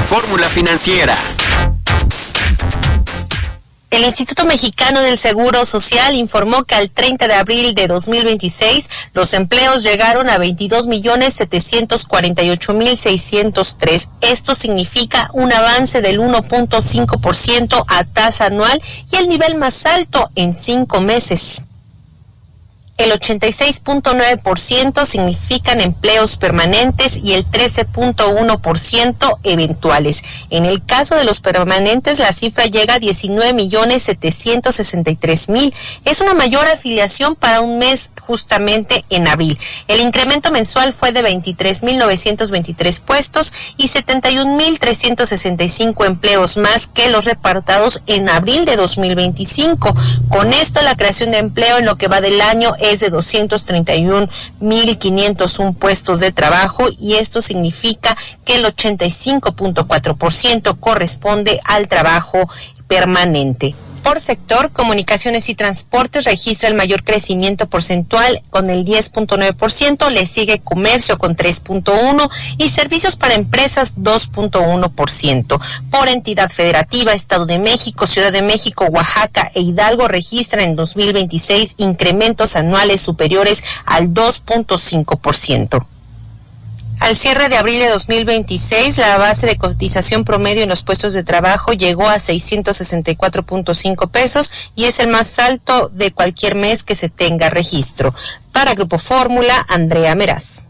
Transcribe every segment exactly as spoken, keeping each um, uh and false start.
Fórmula Financiera. El Instituto Mexicano del Seguro Social informó que al treinta de abril de dos mil veintiséis los empleos llegaron a veintidós millones setecientos cuarenta y ocho mil seiscientos tres. Esto significa un avance del uno punto cinco por ciento a tasa anual y el nivel más alto en cinco meses. El ochenta y seis punto nueve por ciento significan empleos permanentes y el trece punto uno por ciento eventuales. En el caso de los permanentes, la cifra llega a diecinueve millones setecientos sesenta y tres mil. Es una mayor afiliación para un mes justamente en abril. El incremento mensual fue de veintitrés mil novecientos veintitrés puestos y setenta y un mil trescientos sesenta y cinco empleos más que los reportados en abril de dos mil veinticinco. Con esto, la creación de empleo en lo que va del año es de doscientos treinta y un mil quinientos uno puestos de trabajo, y esto significa que el ochenta y cinco punto cuatro por ciento corresponde al trabajo permanente. Por sector, comunicaciones y transportes registra el mayor crecimiento porcentual con el diez punto nueve por ciento, le sigue comercio con tres punto uno por ciento y servicios para empresas dos punto uno por ciento. Por entidad federativa, Estado de México, Ciudad de México, Oaxaca e Hidalgo registran en dos mil veintiséis incrementos anuales superiores al dos punto cinco por ciento. Al cierre de abril de dos mil veintiséis, la base de cotización promedio en los puestos de trabajo llegó a seiscientos sesenta y cuatro punto cinco pesos y es el más alto de cualquier mes que se tenga registro. Para Grupo Fórmula, Andrea Meraz.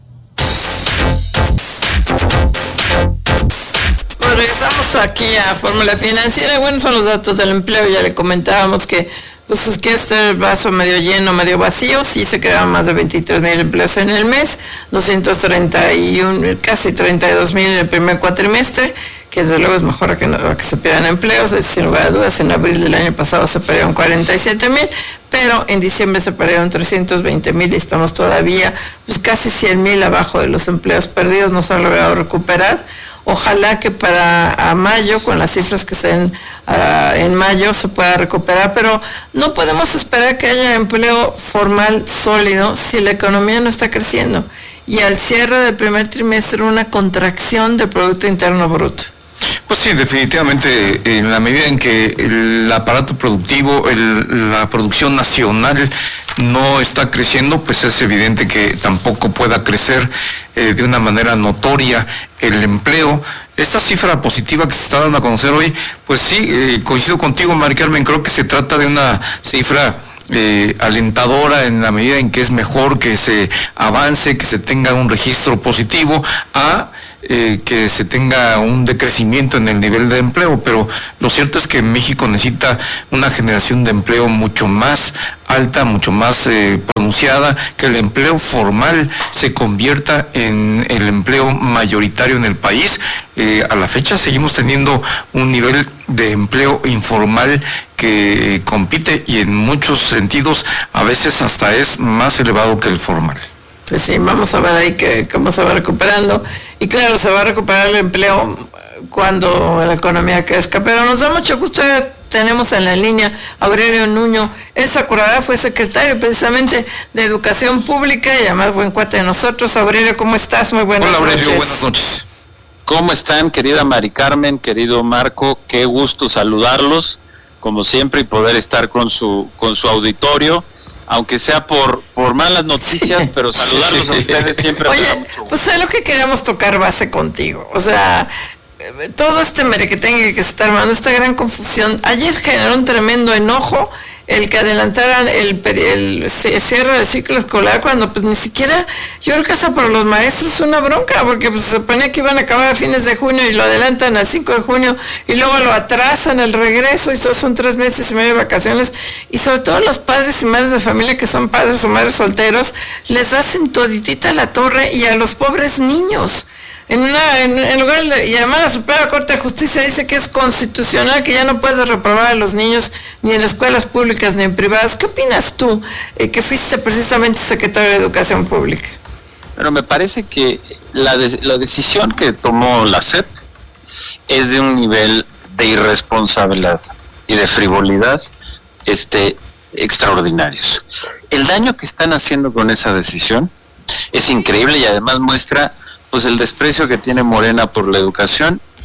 Pues regresamos aquí a Fórmula Financiera. Bueno, son los datos del empleo. Ya le comentábamos que pues es que este vaso medio lleno, medio vacío. Sí se crearon más de veintitrés mil empleos en el mes, doscientos treinta y uno, casi treinta y dos mil en el primer cuatrimestre, que desde luego es mejor a que, no, a que se pierdan empleos. Sin lugar a dudas, en abril del año pasado se perdieron cuarenta y siete mil, pero en diciembre se perdieron trescientos veinte mil y estamos todavía pues casi cien mil abajo de los empleos perdidos. No se han logrado recuperar. Ojalá que para a mayo, con las cifras que se den uh, en mayo, se pueda recuperar, pero no podemos esperar que haya empleo formal sólido si la economía no está creciendo. Y al cierre del primer trimestre, una contracción del Producto Interno Bruto. Pues sí, definitivamente, en la medida en que el aparato productivo, el, la producción nacional no está creciendo, pues es evidente que tampoco pueda crecer eh, de una manera notoria el empleo. Esta cifra positiva que se está dando a conocer hoy, pues sí, eh, coincido contigo, Mari Carmen, creo que se trata de una cifra Eh, alentadora en la medida en que es mejor que se avance, que se tenga un registro positivo a eh, que se tenga un decrecimiento en el nivel de empleo, pero lo cierto es que México necesita una generación de empleo mucho más alta, mucho más eh, pronunciada, que el empleo formal se convierta en el empleo mayoritario en el país. Eh, a la fecha seguimos teniendo un nivel de empleo informal que compite y en muchos sentidos a veces hasta es más elevado que el formal. Pues sí, vamos a ver ahí que, cómo se va recuperando. Y claro, se va a recuperar el empleo cuando la economía crezca. Pero nos da mucho gusto, tenemos en la línea a Aurelio Nuño. Él se acordará, fue secretario precisamente de Educación Pública y además buen cuate de nosotros. Aurelio, ¿cómo estás? Muy buenas noches. Hola Aurelio, buenas noches. ¿Cómo están, querida Mari Carmen, querido Marco? Qué gusto saludarlos, como siempre, y poder estar con su con su auditorio, aunque sea por por malas noticias, sí, pero saludarlos sí, a ustedes siempre. Oye, mucho pues es lo que queríamos tocar base contigo, o sea, todo este merequetengue que se está armando, esta gran confusión. Ayer generó un tremendo enojo el que adelantaran el, el cierre del ciclo escolar, cuando pues ni siquiera, yo creo que hasta por los maestros es una bronca, porque pues se suponía que iban a acabar a fines de junio y lo adelantan al cinco de junio y luego lo atrasan el regreso y eso son tres meses y medio de vacaciones, y sobre todo los padres y madres de familia que son padres o madres solteros, les hacen toditita la torre, y a los pobres niños. En, una, en, en lugar de, y además la Suprema Corte de Justicia dice que es constitucional, que ya no puede reprobar a los niños ni en escuelas públicas ni en privadas. ¿Qué opinas tú, eh, que fuiste precisamente secretario de Educación Pública? Pero me parece que la, de, la decisión que tomó la S E P es de un nivel de irresponsabilidad y de frivolidad este, extraordinarios. El daño que están haciendo con esa decisión es increíble y además muestra pues el desprecio que tiene Morena por la educación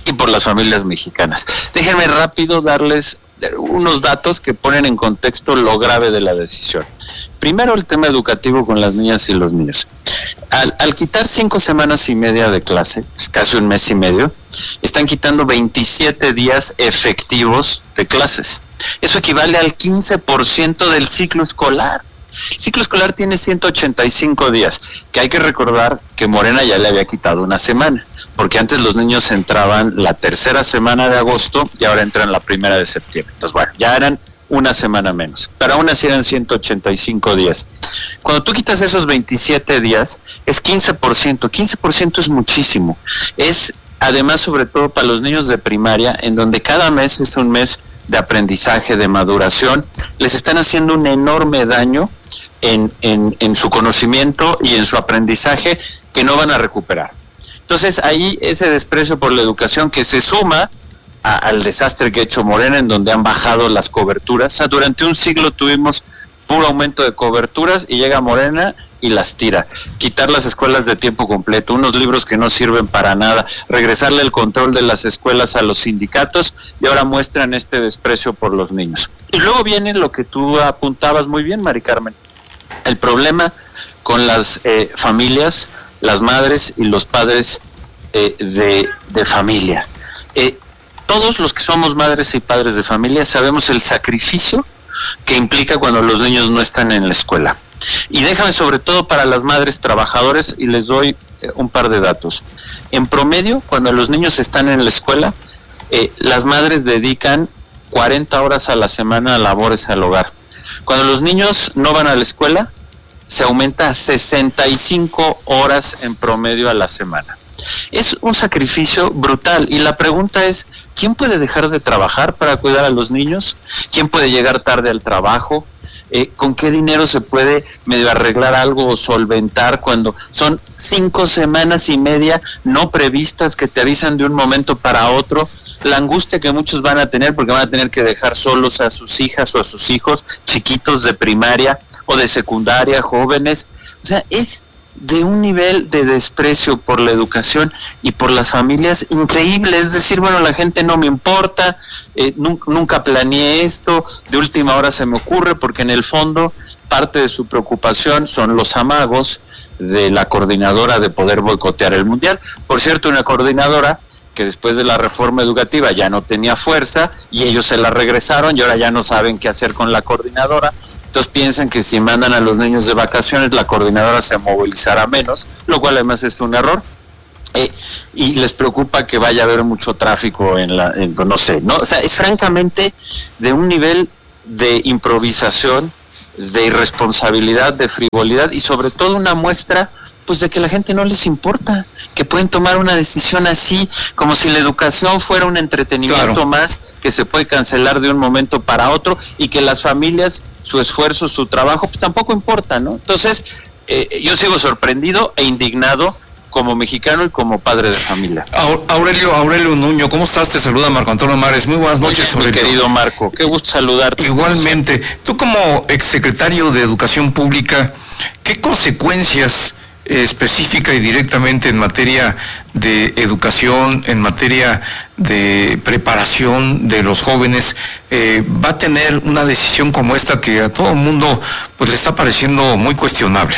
y por las familias mexicanas. Déjenme rápido darles unos datos que ponen en contexto lo grave de la decisión. Primero, el tema educativo con las niñas y los niños. Al, al quitar cinco semanas y media de clase, casi un mes y medio, están quitando veintisiete días efectivos de clases. Eso equivale al quince por ciento del ciclo escolar. El ciclo escolar tiene ciento ochenta y cinco días, que hay que recordar que Morena ya le había quitado una semana, porque antes los niños entraban la tercera semana de agosto y ahora entran la primera de septiembre. Entonces, bueno, ya eran una semana menos, pero aún así eran ciento ochenta y cinco días. Cuando tú quitas esos veintisiete días, es quince por ciento. quince por ciento es muchísimo. Es además, sobre todo para los niños de primaria, en donde cada mes es un mes de aprendizaje, de maduración, les están haciendo un enorme daño en, en, en su conocimiento y en su aprendizaje que no van a recuperar. Entonces, ahí ese desprecio por la educación que se suma a, al desastre que ha hecho Morena, en donde han bajado las coberturas. O sea, durante un siglo tuvimos puro aumento de coberturas y llega Morena y las tira. Quitar las escuelas de tiempo completo, unos libros que no sirven para nada, regresarle el control de las escuelas a los sindicatos y ahora muestran este desprecio por los niños. Y luego viene lo que tú apuntabas muy bien, Mari Carmen, el problema con las eh, familias, las madres y los padres eh, de, de familia. Eh, todos los que somos madres y padres de familia sabemos el sacrificio que implica cuando los niños no están en la escuela. Y déjame sobre todo para las madres trabajadoras, y les doy eh, un par de datos. En promedio, cuando los niños están en la escuela, eh, las madres dedican cuarenta horas a la semana a labores al hogar. Cuando los niños no van a la escuela, se aumenta a sesenta y cinco horas en promedio a la semana. Es un sacrificio brutal y la pregunta es, ¿quién puede dejar de trabajar para cuidar a los niños? ¿Quién puede llegar tarde al trabajo? Eh, ¿Con qué dinero se puede medio arreglar algo o solventar cuando son cinco semanas y media no previstas que te avisan de un momento para otro? La angustia que muchos van a tener porque van a tener que dejar solos a sus hijas o a sus hijos chiquitos de primaria o de secundaria, jóvenes. O sea, es de un nivel de desprecio por la educación y por las familias increíble. Es decir, bueno, la gente no me importa, eh, nunca, nunca planeé esto, de última hora se me ocurre, porque en el fondo parte de su preocupación son los amagos de la coordinadora de poder boicotear el mundial. Por cierto, una coordinadora que después de la reforma educativa ya no tenía fuerza y ellos se la regresaron y ahora ya no saben qué hacer con la coordinadora. Entonces piensan que si mandan a los niños de vacaciones la coordinadora se movilizará menos, lo cual además es un error. Eh, y les preocupa que vaya a haber mucho tráfico en la, en, no sé, no, o sea, es francamente de un nivel de improvisación, de irresponsabilidad, de frivolidad y sobre todo una muestra pues de que a la gente no les importa, que pueden tomar una decisión así, como si la educación fuera un entretenimiento claro. más que se puede cancelar de un momento para otro y que las familias, su esfuerzo, su trabajo, pues tampoco importa, ¿no? Entonces, eh, yo sigo sorprendido e indignado como mexicano y como padre de familia. Aurelio, Aurelio Nuño, ¿cómo estás? Te saluda Marco Antonio Mares. Muy buenas noches, Oye, mi querido Marco, qué gusto saludarte. Igualmente, tú como exsecretario de Educación Pública, ¿qué consecuencias específica y directamente en materia de educación, en materia de preparación de los jóvenes, eh, va a tener una decisión como esta que a todo el mundo pues le está pareciendo muy cuestionable?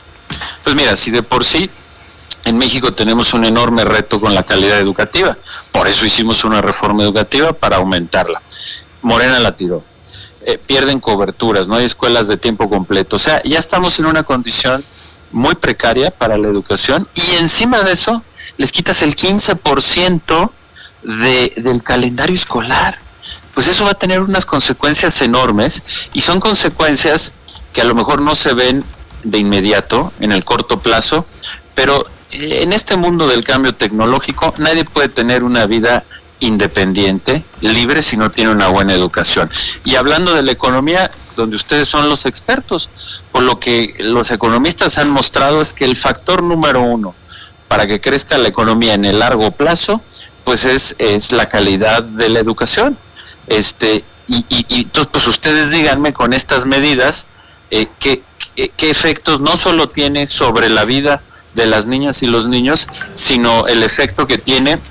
Pues mira, si de por sí en México tenemos un enorme reto con la calidad educativa, por eso hicimos una reforma educativa para aumentarla. Morena la tiró. Eh, pierden coberturas, no hay escuelas de tiempo completo, o sea, ya estamos en una condición muy precaria para la educación y encima de eso les quitas el quince por ciento de, del calendario escolar. Pues eso va a tener unas consecuencias enormes y son consecuencias que a lo mejor no se ven de inmediato, en el corto plazo, pero en este mundo del cambio tecnológico nadie puede tener una vida independiente, libre, si no tiene una buena educación. Y hablando de la economía, donde ustedes son los expertos, por lo que los economistas han mostrado es que el factor número uno para que crezca la economía en el largo plazo, pues es, es la calidad de la educación. Este, y, y, y entonces, pues ustedes díganme con estas medidas, eh, qué, qué, qué efectos no solo tiene sobre la vida de las niñas y los niños, sino el efecto que tiene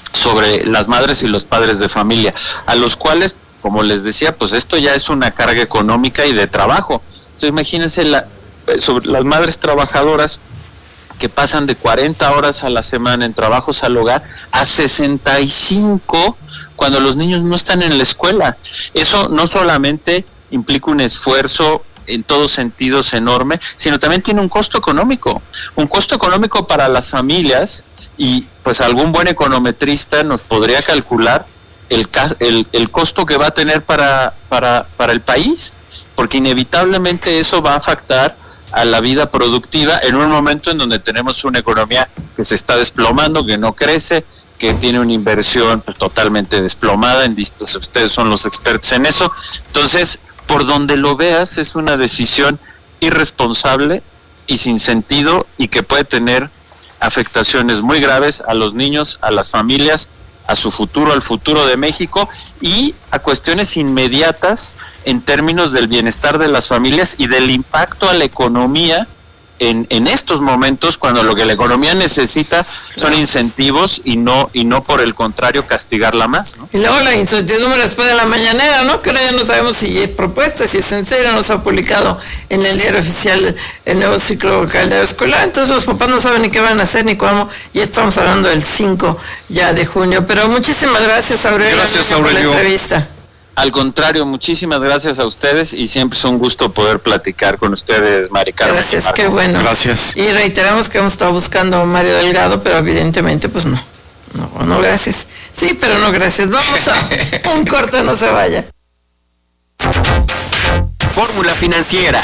sobre las madres y los padres de familia, a los cuales, como les decía, pues esto ya es una carga económica y de trabajo. Entonces imagínense la, sobre las madres trabajadoras que pasan de cuarenta horas a la semana en trabajos al hogar a sesenta y cinco cuando los niños no están en la escuela. Eso no solamente implica un esfuerzo en todos sentidos enorme, sino también tiene un costo económico, un costo económico para las familias, y pues algún buen econometrista nos podría calcular el, el, el costo que va a tener para, para, para el país, porque inevitablemente eso va a afectar a la vida productiva en un momento en donde tenemos una economía que se está desplomando, que no crece, que tiene una inversión pues, totalmente desplomada, en distos, ustedes son los expertos en eso. Entonces, por donde lo veas, es una decisión irresponsable y sin sentido, y que puede tener afectaciones muy graves a los niños, a las familias, a su futuro, al futuro de México, y a cuestiones inmediatas en términos del bienestar de las familias y del impacto a la economía en, en estos momentos, cuando lo que la economía necesita son incentivos y no y no por el contrario castigarla más, ¿no? Y luego la incertidumbre después de la mañanera, ¿no? Que ahora ya no sabemos si es propuesta, si es en serio, no se ha publicado en el diario oficial el nuevo ciclo calendario escolar, entonces los papás no saben ni qué van a hacer ni cómo, y estamos hablando del cinco ya de junio. Pero muchísimas gracias, Aurelio, gracias, por Aurelio. la entrevista. Al contrario, muchísimas gracias a ustedes, y siempre es un gusto poder platicar con ustedes, Mari Carmen. Gracias, qué bueno. Gracias. Y reiteramos que hemos estado buscando a Mario Delgado, pero evidentemente pues no. No, no gracias. Sí, pero no gracias. Vamos a un corte, no se vaya. Fórmula Financiera.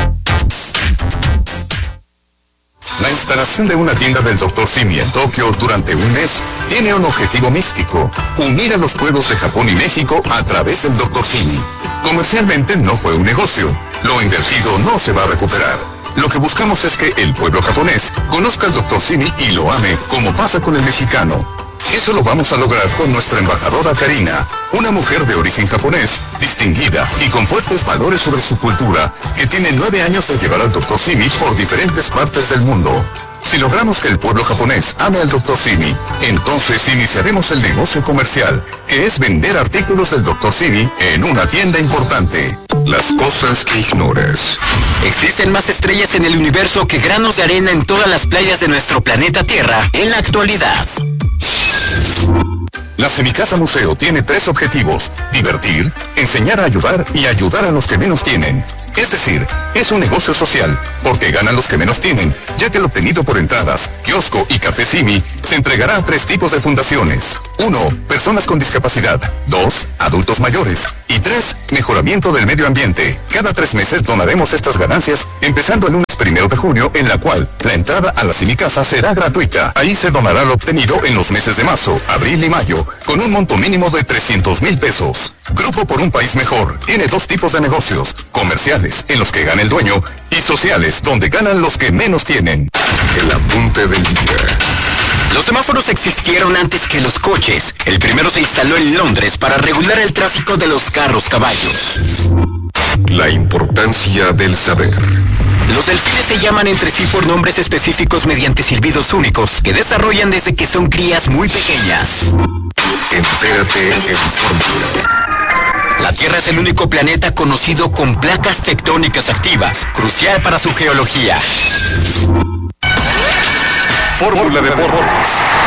La instalación de una tienda del doctor Simi en Tokio durante un mes tiene un objetivo místico: unir a los pueblos de Japón y México a través del doctor Simi. Comercialmente no fue un negocio. Lo invertido no se va a recuperar. Lo que buscamos es que el pueblo japonés conozca al doctor Simi y lo ame, como pasa con el mexicano. Eso lo vamos a lograr con nuestra embajadora Karina, una mujer de origen japonés, distinguida y con fuertes valores sobre su cultura, que tiene nueve años de llevar al doctor Simi por diferentes partes del mundo. Si logramos que el pueblo japonés ame al doctor Simi, entonces iniciaremos el negocio comercial, que es vender artículos del doctor Simi en una tienda importante. Las cosas que ignoras. Existen más estrellas en el universo que granos de arena en todas las playas de nuestro planeta Tierra en la actualidad. La Semicasa Museo tiene tres objetivos: divertir, enseñar a ayudar y ayudar a los que menos tienen. Es decir, es un negocio social, porque ganan los que menos tienen, ya que el obtenido por entradas, kiosco y café Simi se entregará a tres tipos de fundaciones. Uno, personas con discapacidad. Dos, adultos mayores. Y tres, mejoramiento del medio ambiente. Cada tres meses donaremos estas ganancias, empezando el lunes primero de junio, en la cual la entrada a la Semicasa será gratuita. Ahí se donará lo obtenido en los meses de marzo, abril y mayo, con un monto mínimo de trescientos mil pesos. Grupo por un País Mejor tiene dos tipos de negocios: comerciales, en los que gana el dueño, y sociales, donde ganan los que menos tienen. El apunte del día. Los semáforos existieron antes que los coches. El primero se instaló en Londres para regular el tráfico de los carros caballos. La importancia del saber. Los delfines se llaman entre sí por nombres específicos mediante silbidos únicos que desarrollan desde que son crías muy pequeñas. Entérate en Fórmula. La Tierra es el único planeta conocido con placas tectónicas activas, crucial para su geología. Fórmula Deportes.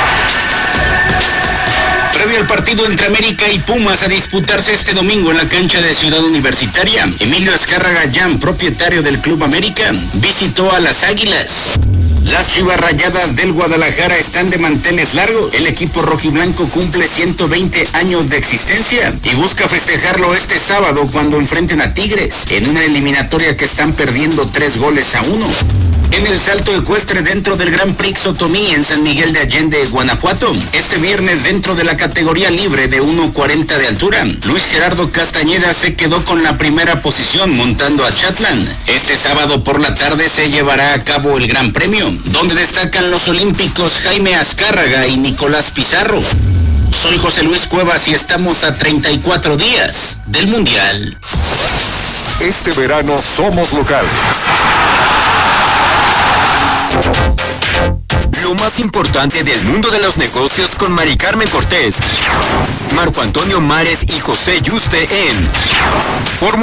Previo al partido entre América y Pumas a disputarse este domingo en la cancha de Ciudad Universitaria, Emilio Azcárraga Jan, propietario del Club América, visitó a las Águilas. Las Chivas Rayadas del Guadalajara están de manteles largos. El equipo rojiblanco cumple ciento veinte años de existencia y busca festejarlo este sábado cuando enfrenten a Tigres en una eliminatoria que están perdiendo tres goles a uno. En el salto ecuestre dentro del Gran Prix Otomí en San Miguel de Allende, Guanajuato, este viernes dentro de la categoría libre de uno cuarenta de altura, Luis Gerardo Castañeda se quedó con la primera posición montando a Chatlan. Este sábado por la tarde se llevará a cabo el Gran Premio, donde destacan los olímpicos Jaime Azcárraga y Nicolás Pizarro. Soy José Luis Cuevas y estamos a treinta y cuatro días del Mundial. Este verano somos locales. Lo más importante del mundo de los negocios con Mari Carmen Cortés, Marco Antonio Mares y José Yuste en Fórmula